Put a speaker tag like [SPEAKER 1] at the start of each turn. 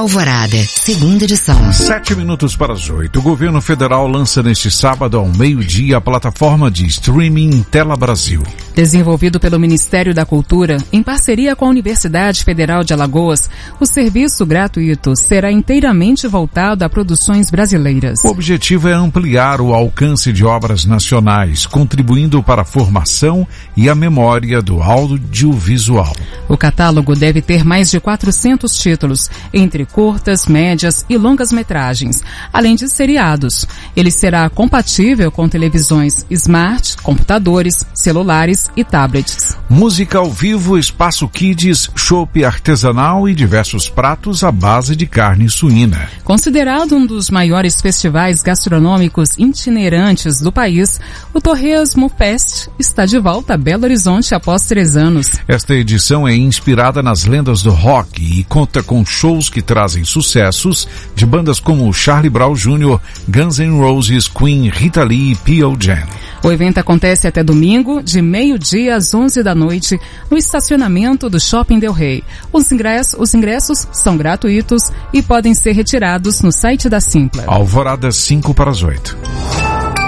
[SPEAKER 1] Alvorada, segunda edição.
[SPEAKER 2] 7 minutos para as 8. O governo federal lança neste sábado ao meio-dia a plataforma de streaming Tela Brasil.
[SPEAKER 3] Desenvolvido pelo Ministério da Cultura, em parceria com a Universidade Federal de Alagoas, o serviço gratuito será inteiramente voltado a produções brasileiras.
[SPEAKER 2] O objetivo é ampliar o alcance de obras nacionais, contribuindo para a formação e a memória do audiovisual.
[SPEAKER 3] O catálogo deve ter mais de 400 títulos, entre curtas, médias e longas metragens, além de seriados. Ele será compatível com televisões smart, computadores, celulares e tablets.
[SPEAKER 2] Música ao vivo, espaço kids, chopp artesanal e diversos pratos à base de carne suína.
[SPEAKER 3] Considerado um dos maiores festivais gastronômicos itinerantes do país, o Torresmo Fest está de volta a Belo Horizonte após 3 anos.
[SPEAKER 2] Esta edição é inspirada nas lendas do rock e conta com shows que trazem sucessos de bandas como Charlie Brown Jr., Guns N' Roses, Queen, Rita Lee e Pearl Jam.
[SPEAKER 3] O evento acontece até domingo, de meio-dia às 11 da noite, no estacionamento do Shopping Del Rey. Os ingressos são gratuitos e podem ser retirados no site da Simpla.
[SPEAKER 2] Alvorada, 5 para as 8.